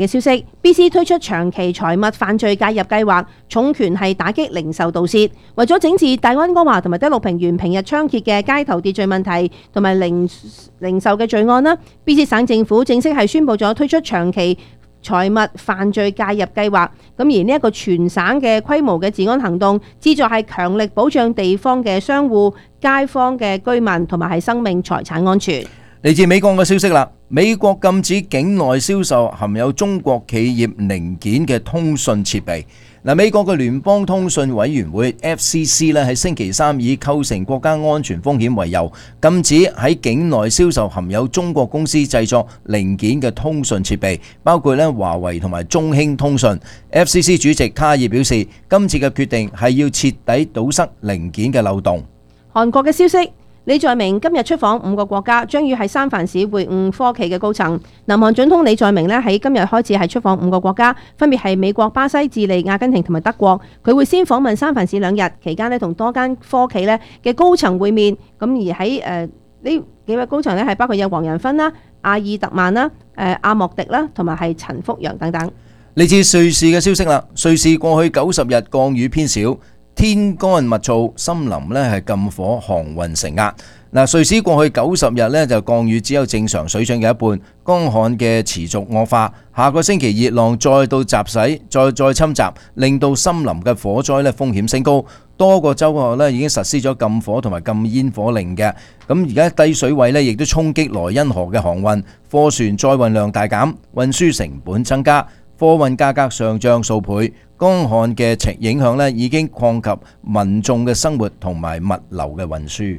嘅消息 ，BC 推出長期財物犯罪介入計劃，重拳係打擊零售盜竊，為咗整治大溫哥華同埋德陸平原平日猖獗嘅街頭秩序問題同埋零售嘅罪案啦。BC 省政府正式係宣布咗推出長期財物犯罪介入計劃，咁而呢一個全省嘅規模嘅治安行動，旨在係強力保障地方嘅商戶、街坊嘅居民同埋係生命財產安全。 嚟自美國嘅消息啦，美國禁止境內銷售含有中國企業零件嘅通訊設備。美國嘅聯邦通訊委員會 FCC 咧喺星期三以構成國家安全風險為由，禁止喺境內銷售含有中國公司製作零件嘅通訊設備，包括華為同埋中興通訊。FCC 主席卡爾表示，今次嘅決定係要徹底堵塞零件嘅漏洞。 韓國嘅消息。李在明今日出訪5個國家，將與喺三藩市會晤科企嘅高層。南韓總統李在明喺今日開始係出訪5個國家，分別係美國、巴西、智利、阿根廷同埋德國。佢會先訪問三藩市2日，期間同多間科企嘅高層會面。咁而喺呢幾位高層係包括有黃仁勳啦、阿爾特曼啦、阿莫迪啦，同埋係陳福陽等等。 嚟自瑞士嘅消息啦，瑞士過去90日降雨偏少。天乾物燥，森林係禁火，航運承壓。瑞士過去90日就降雨只有正常水準嘅一半，乾旱嘅持續惡化。下個星期熱浪再到襲洗，再侵襲，令到森林嘅火災風險升高。多個州已經實施咗禁火同埋禁煙火令嘅。咁而家低水位亦都衝擊萊茵河嘅航運，貨船載運量大減，運輸成本增加。貨運價格上漲數倍，乾旱嘅影響已經擴及民眾嘅生活同埋物流嘅運輸。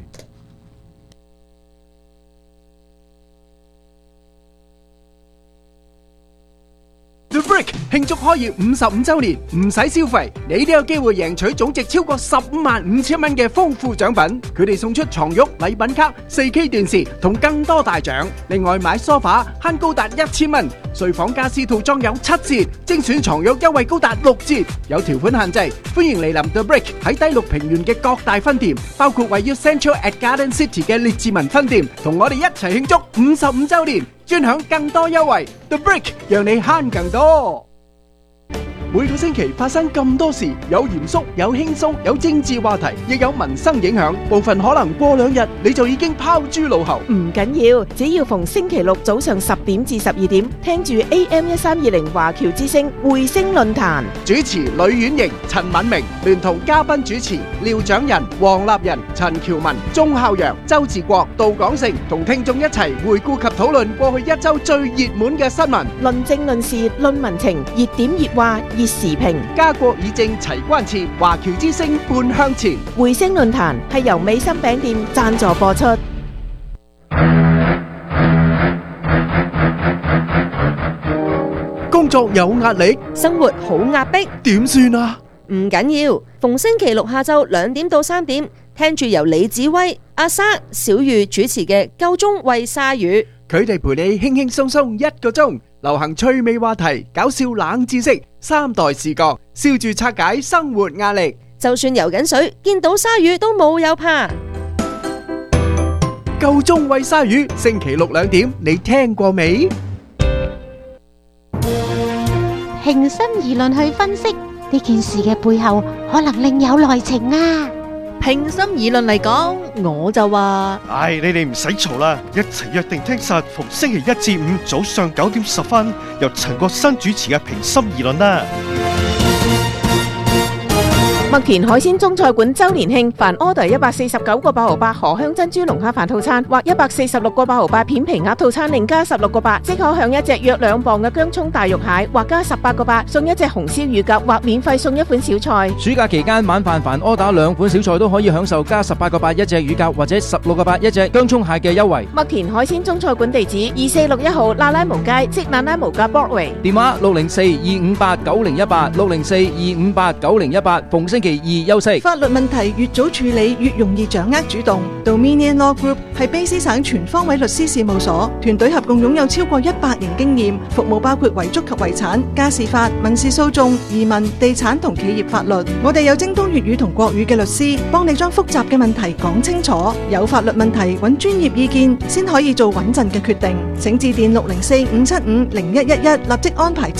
The Brick 慶祝開業55週年，唔使消費，你都有機會贏取總值超過155000蚊嘅豐富獎品。佢哋送出床褥、禮品卡、4K 電視同更多大獎。另外買梳化慳高達1000蚊，睡房家私套裝有7折，精選床褥優惠高達6折。有條款限制，歡迎嚟臨 The Brick 喺低綠平原嘅各大分店，包括位於 Central at Garden City 嘅列治文分店，同我哋一齊慶祝55週年。專享更多優惠 ，The Brick 讓你慳更多。每個星期發生咁多事，有嚴肅，有輕鬆，有政治話題，亦有民生影響。部分可能過2日你就已經拋諸腦後。 唔緊要，只要逢星期六早上10點至12點，聽住 AM1320華僑之聲匯聲論壇。 主持呂婉瑩、陳敏明，聯同嘉賓主持廖長仁、黃立仁、陳喬文、鐘孝陽、周志國、杜廣成，同聽眾一齊回顧及討論過去1週最熱門嘅新聞， 論政論事論民情，熱點熱話熱時評， 家國議政齊關切，華僑之聲半向前。 匯聲論壇係由美心餅店贊助播出。 工作有壓力， 生活好壓迫， 點算啊？ 唔緊要，逢星期六下晝2點到3點，聽住由李子威、阿沙、小玉主持嘅夠鐘喂鯊魚， 佢哋陪你輕輕鬆鬆1個鐘，流行趣味話題、搞笑冷知識、3代視覺，笑住拆解生活壓力。 就算游緊水，見到鯊魚都冇有怕。 夠鐘喂鯊魚，星期六2點，你聽過未？ 平心而論去分析呢件事嘅背後，可能另有內情啊！ 平心而論嚟講，我就話： 唉，你哋唔使嘈啦，一齊約定聽實逢星期1至5早上9點10分，由陳國新主持嘅平心而論啦。 麥田海鮮中菜館周年慶，凡 order 149個8毫8荷香珍珠龍蝦飯套餐或146個8毫8片皮鴨套餐，另加16個8，即可享一隻約2磅嘅薑蔥大肉蟹，或加18個8送一隻紅燒乳鴿，或免費送一款小菜。 暑假期間晚飯凡 order 2款小菜都可以享受加18個8一隻乳鴿或者16個8一隻薑蔥蟹嘅優惠。 麥田海鮮中菜館地址2461號那拉無街，即那拉無街 Broadway。 電話604-258-9018 604-258-9018，逢星期二休息。 法律問題越早處理，越容易掌握主動。Dominion Law Group 係卑詩省全方位律師事務所，團隊合共擁有超過100年經驗，服務包括遺囑及遺產、家事法、民事訴訟、移民、地產同企業法律。我哋有精通粵語同國語嘅律師，幫你將複雜嘅問題講清楚。有法律問題揾專業意見，先可以做穩陣嘅決定。請致電604-575-0111，立即安排